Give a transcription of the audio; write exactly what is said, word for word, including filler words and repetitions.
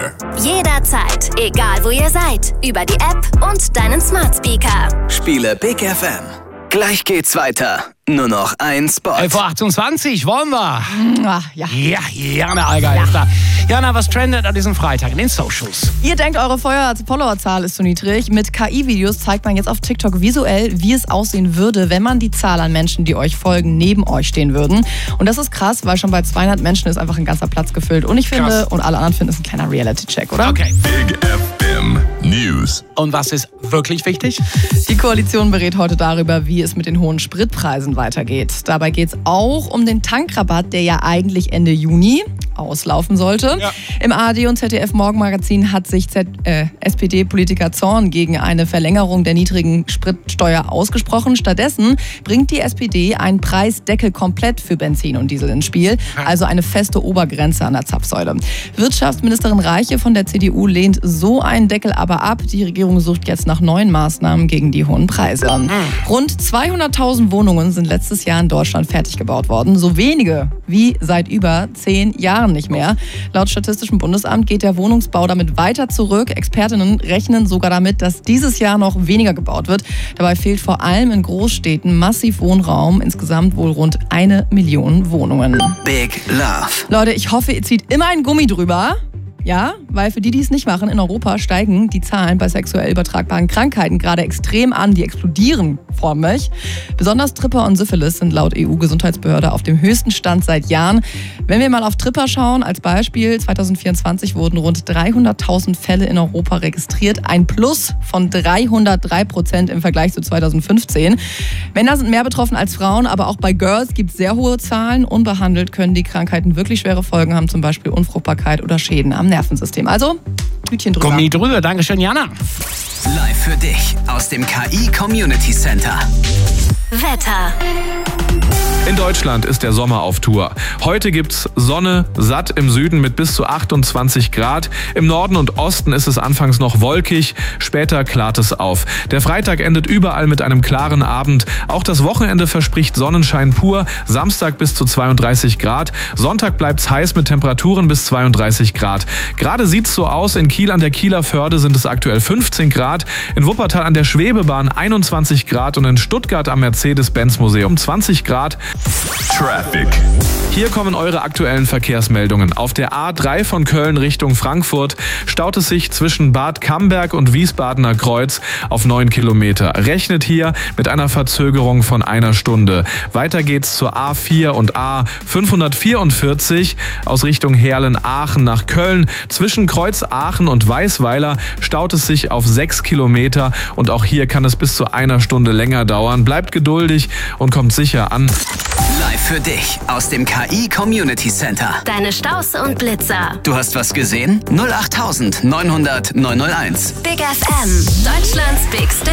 Air. Jederzeit, egal wo ihr seid. Über die App und deinen Smart Speaker. Spiele Big F M. Gleich geht's weiter. Nur noch ein Spot. elf Uhr achtundzwanzig, wollen wir? Ach, ja. Ja, Jana Alger ist da. Jana, was trendet an diesem Freitag in den Socials? Ihr denkt, eure Followerzahl ist zu niedrig. Mit K I-Videos zeigt man jetzt auf TikTok visuell, wie es aussehen würde, wenn man die Zahl an Menschen, die euch folgen, neben euch stehen würden. Und das ist krass, weil schon bei zweihundert Menschen ist einfach ein ganzer Platz gefüllt. Und ich finde, Krass. und alle anderen finden, es ein kleiner Reality-Check, oder? Okay. Big F M News. Und was ist wirklich wichtig? Die Koalition berät heute darüber, wie es mit den hohen Spritpreisen weitergeht. Dabei geht es auch um den Tankrabatt, der ja eigentlich Ende Juni auslaufen sollte. Ja. Im A R D und Z D F-Morgenmagazin hat sich Z- äh, S P D-Politiker Zorn gegen eine Verlängerung der niedrigen Spritsteuer ausgesprochen. Stattdessen bringt die S P D einen Preisdeckel komplett für Benzin und Diesel ins Spiel, also eine feste Obergrenze an der Zapfsäule. Wirtschaftsministerin Reiche von der C D U lehnt so einen Deckel aber ab. Die Regierung sucht jetzt nach neuen Maßnahmen gegen die hohen Preise. Rund zweihunderttausend Wohnungen sind letztes Jahr in Deutschland fertig gebaut worden. So wenige wie seit über zehn Jahren nicht mehr. Laut Statistischem Bundesamt geht der Wohnungsbau damit weiter zurück. Expertinnen rechnen sogar damit, dass dieses Jahr noch weniger gebaut wird. Dabei fehlt vor allem in Großstädten massiv Wohnraum. Insgesamt wohl rund eine Million Wohnungen. Big Love. Leute, ich hoffe, ihr zieht immer ein Gummi drüber. Ja, weil für die, die es nicht machen, in Europa steigen die Zahlen bei sexuell übertragbaren Krankheiten gerade extrem an. Die explodieren förmlich. Besonders Tripper und Syphilis sind laut E U-Gesundheitsbehörde auf dem höchsten Stand seit Jahren. Wenn wir mal auf Tripper schauen, als Beispiel, zwanzig vierundzwanzig wurden rund dreihunderttausend Fälle in Europa registriert. Ein Plus von dreihundertdrei Prozent im Vergleich zu zweitausendfünfzehn. Männer sind mehr betroffen als Frauen, aber auch bei Girls gibt es sehr hohe Zahlen. Unbehandelt können die Krankheiten wirklich schwere Folgen haben, zum Beispiel Unfruchtbarkeit oder Schäden am Nervensystem. Also, Tütchen drüber. Gummi drüber, Dankeschön, Jana. Live für dich aus dem K I Community Center. Wetter. In Deutschland ist der Sommer auf Tour. Heute gibt's Sonne, satt im Süden mit bis zu achtundzwanzig Grad. Im Norden und Osten ist es anfangs noch wolkig, später klart es auf. Der Freitag endet überall mit einem klaren Abend. Auch das Wochenende verspricht Sonnenschein pur. Samstag bis zu zweiunddreißig Grad. Sonntag bleibt's heiß mit Temperaturen bis zweiunddreißig Grad. Gerade sieht's so aus, in Kiel an der Kieler Förde sind es aktuell fünfzehn Grad. In Wuppertal an der Schwebebahn einundzwanzig Grad und in Stuttgart am Mercedes-Benz-Museum zwanzig Grad. Traffic. Hier kommen eure aktuellen Verkehrsmeldungen. Auf der A drei von Köln Richtung Frankfurt staut es sich zwischen Bad Camberg und Wiesbadener Kreuz auf neun Kilometer. Rechnet hier mit einer Verzögerung von einer Stunde. Weiter geht's zur A vier und A fünfhundertvierundvierzig aus Richtung Heerlen-Aachen nach Köln. Zwischen Kreuz Aachen und Weißweiler staut es sich auf sechs Kilometer und auch hier kann es bis zu einer Stunde länger dauern. Bleibt geduldig und kommt sicher an. Live für dich aus dem K I Community Center. Deine Staus und Blitzer. Du hast was gesehen? null acht neunhundert neunhundert neunhunderteins. Big F M. Deutschlands bigste